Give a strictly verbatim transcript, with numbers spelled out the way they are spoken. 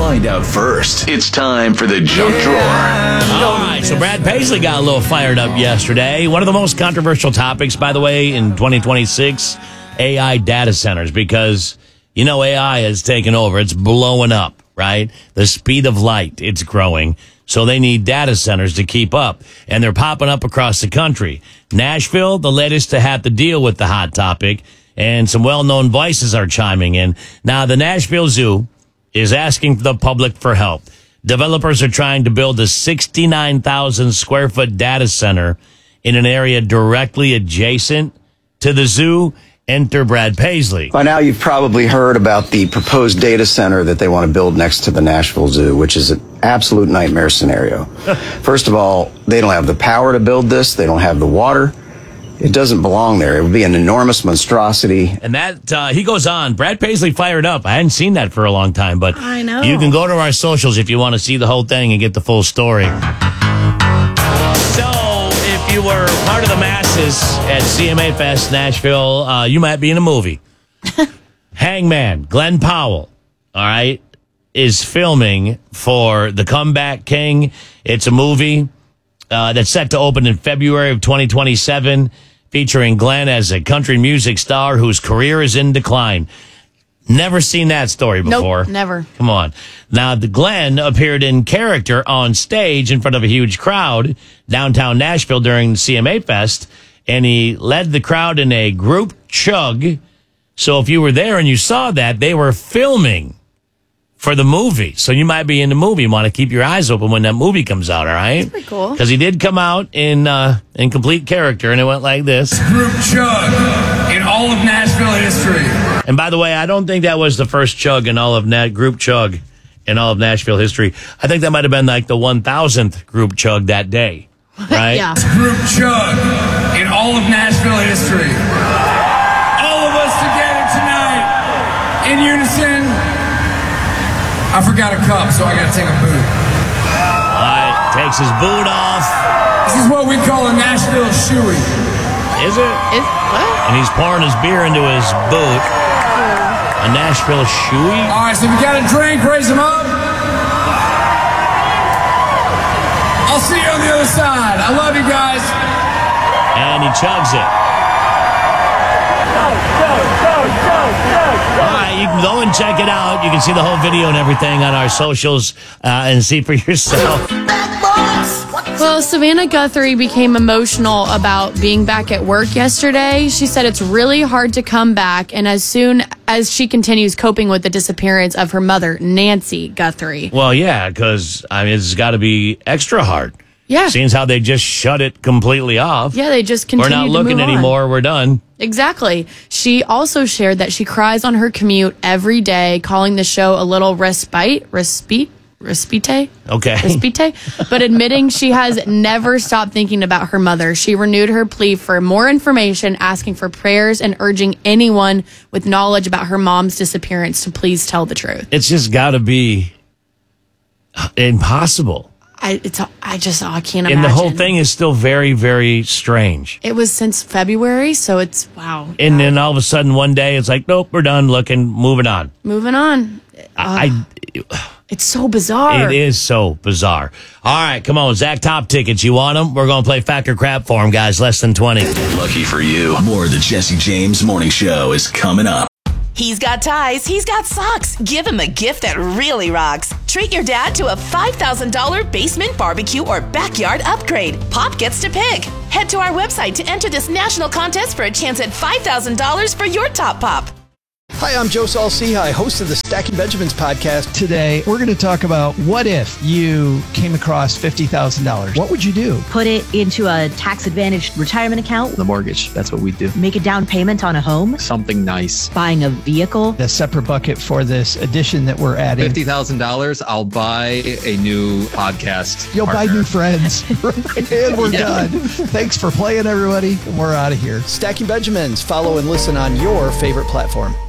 Find out first. It's time for the junk drawer. All right, so Brad Paisley got a little fired up yesterday. One of the most controversial topics, by the way, in twenty twenty-six, A I data centers, because, you know, A I has taken over. It's blowing up, right? The speed of light, it's growing. So they need data centers to keep up, and they're popping up across the country. Nashville, the latest to have to deal with the hot topic, and some well-known voices are chiming in. Now, the Nashville Zoo is asking the public for help. Developers are trying to build a sixty-nine thousand square foot data center in an area directly adjacent to the zoo. Enter Brad Paisley. By now, you've probably heard about the proposed data center that they want to build next to the Nashville Zoo, which is an absolute nightmare scenario. First of all, they don't have the power to build this. They don't have the water. It doesn't belong there. It would be an enormous monstrosity. And that, uh, he goes on. Brad Paisley fired up. I hadn't seen that for a long time, but I know. You can go to our socials if you want to see the whole thing and get the full story. So, if you were part of the masses at C M A Fest Nashville, uh, you might be in a movie. Hangman, Glenn Powell, all right, is filming for The Comeback King. It's a movie uh, that's set to open in February of twenty twenty-seven, featuring Glenn as a country music star whose career is in decline. Never seen that story before. Nope, never. Come on. Now, the Glenn appeared in character on stage in front of a huge crowd downtown Nashville during the C M A Fest, and he led the crowd in a group chug. So if you were there and you saw that, they were filming for the movie. So you might be in the movie. You want to keep your eyes open when that movie comes out, all right? That's pretty cool. Because he did come out in uh, in complete character, and it went like this. Group chug in all of Nashville history. And by the way, I don't think that was the first chug in all of Nat group chug in all of Nashville history. I think that might have been like the one thousandth group chug that day, right? Yeah. Group chug in all of Nashville history. All of us together tonight in unison. I forgot a cup, so I got to take a boot. All right, takes his boot off. This is what we call a Nashville shoey. Is it? Is, what? And he's pouring his beer into his boot. A Nashville shoey? All right, so if you got a drink, raise them up. I'll see you on the other side. I love you guys. And he chugs it. All right, you can go and check it out. You can see the whole video and everything on our socials uh, and see for yourself. Well, Savannah Guthrie became emotional about being back at work yesterday. She said it's really hard to come back, and as soon as she continues coping with the disappearance of her mother, Nancy Guthrie. Well, yeah, because I mean, it's got to be extra hard. Yeah. Seeing how they just shut it completely off. Yeah, they just continue We're not to looking move on. anymore. We're done. Exactly. She also shared that she cries on her commute every day, calling the show a little respite, respite, respite, Okay. respite, but admitting she has never stopped thinking about her mother. She renewed her plea for more information, asking for prayers and urging anyone with knowledge about her mom's disappearance to please tell the truth. It's just got to be impossible. I, it's, I just, oh, I can't And imagine. the whole thing is still very, very strange. It was since February, so it's, wow. And then all of a sudden one day it's like, nope, we're done looking, moving on. Moving on. I, It's so bizarre. it is so bizarre. All right, come on, Zach, top tickets. You want them? We're going to play Fact or Crap for them, guys. Less than twenty. Lucky for you, more of the Jesse James Morning Show is coming up. He's got ties, he's got socks. Give him a gift that really rocks. Treat your dad to a five thousand dollars basement barbecue or backyard upgrade. Pop gets to pick. Head to our website to enter this national contest for a chance at five thousand dollars for your top pop. Hi, I'm Joe Saul-Sehy, host of the Stacking Benjamins podcast. Today, we're going to talk about what if you came across fifty thousand dollars. What would you do? Put it into a tax-advantaged retirement account. The mortgage, that's what we do. Make a down payment on a home. Something nice. Buying a vehicle. A separate bucket for this addition that we're adding. fifty thousand dollars, I'll buy a new podcast You'll partner. buy new friends. And we're Yeah. done. Thanks for playing, everybody. We're out of here. Stacking Benjamins. Follow and listen on your favorite platform.